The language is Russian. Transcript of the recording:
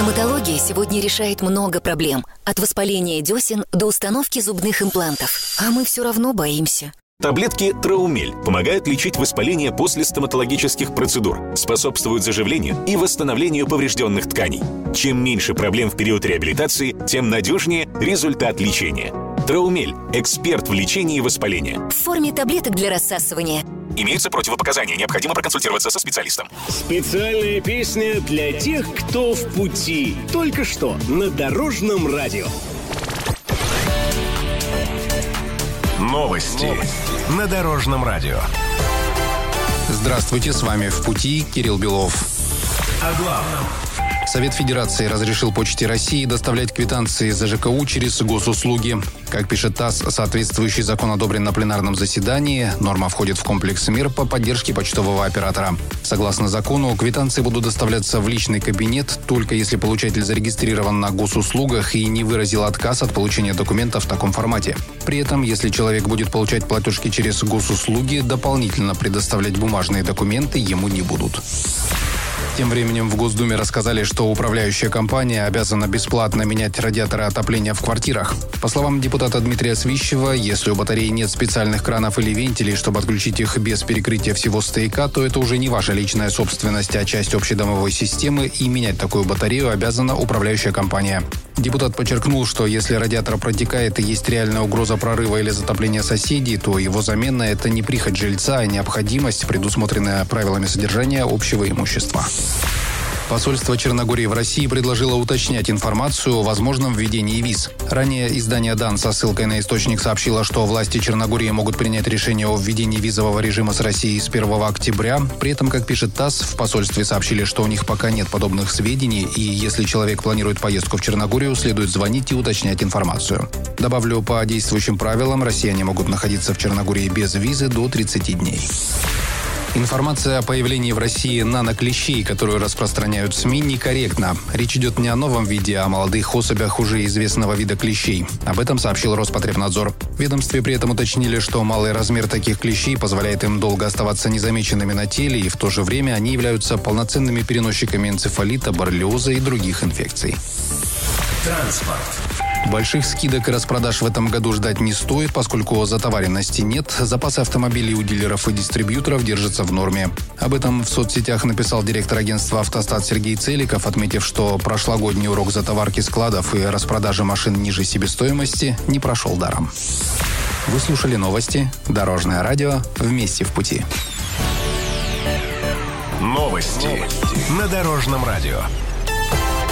Стоматология сегодня решает много проблем. От воспаления десен до установки зубных имплантов. А мы все равно боимся. Таблетки Траумель помогают лечить воспаление после стоматологических процедур, способствуют заживлению и восстановлению поврежденных тканей. Чем меньше проблем в период реабилитации, тем надежнее результат лечения. Траумель – эксперт в лечении воспаления. В форме таблеток для рассасывания. Имеются противопоказания, необходимо проконсультироваться со специалистом. Специальная песня для тех, кто в пути. Только что на Дорожном радио. Новости на Дорожном радио. Здравствуйте, с вами «В пути» Кирилл Белов. О главном. Совет Федерации разрешил Почте России доставлять квитанции за ЖКУ через госуслуги. Как пишет ТАСС, соответствующий закон одобрен на пленарном заседании. Норма входит в комплекс мер по поддержке почтового оператора. Согласно закону, квитанции будут доставляться в личный кабинет, только если получатель зарегистрирован на госуслугах и не выразил отказ от получения документов в таком формате. При этом, если человек будет получать платежки через госуслуги, дополнительно предоставлять бумажные документы ему не будут. Тем временем в Госдуме рассказали, что управляющая компания обязана бесплатно менять радиаторы отопления в квартирах. По словам депутата Дмитрия Свищева, если у батареи нет специальных кранов или вентилей, чтобы отключить их без перекрытия всего стояка, то это уже не ваша личная собственность, а часть общедомовой системы, и менять такую батарею обязана управляющая компания. Депутат подчеркнул, что если радиатор протекает и есть реальная угроза прорыва или затопления соседей, то его замена – это не прихоть жильца, а необходимость, предусмотренная правилами содержания общего имущества. Посольство Черногории в России предложило уточнять информацию о возможном введении виз. Ранее издание «Дан» со ссылкой на источник сообщило, что власти Черногории могут принять решение о введении визового режима с Россией с 1 октября. При этом, как пишет ТАСС, в посольстве сообщили, что у них пока нет подобных сведений, и если человек планирует поездку в Черногорию, следует звонить и уточнять информацию. Добавлю, по действующим правилам, россияне могут находиться в Черногории без визы до 30 дней. Информация о появлении в России наноклещей, которую распространяют СМИ, некорректна. Речь идет не о новом виде, а о молодых особях уже известного вида клещей. Об этом сообщил Роспотребнадзор. В ведомстве при этом уточнили, что малый размер таких клещей позволяет им долго оставаться незамеченными на теле, и в то же время они являются полноценными переносчиками энцефалита, боррелиоза и других инфекций. Транспорт. Больших скидок и распродаж в этом году ждать не стоит, поскольку затоваренности нет. Запасы автомобилей у дилеров и дистрибьюторов держатся в норме. Об этом в соцсетях написал директор агентства «Автостат» Сергей Целиков, отметив, что прошлогодний урок затоварки складов и распродажи машин ниже себестоимости не прошел даром. Вы слушали новости. Дорожное радио. Вместе в пути. Новости на Дорожном радио.